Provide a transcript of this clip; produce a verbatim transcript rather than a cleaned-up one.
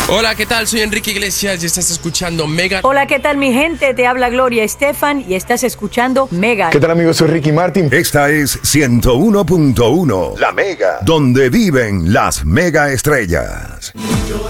Hola, ¿qué tal? Soy Enrique Iglesias y estás escuchando Mega. Hola, ¿qué tal mi gente? Te habla Gloria Estefan y estás escuchando Mega. ¿Qué tal amigos? Soy Ricky Martin. Esta es ciento uno punto uno, La Mega, donde viven las mega estrellas.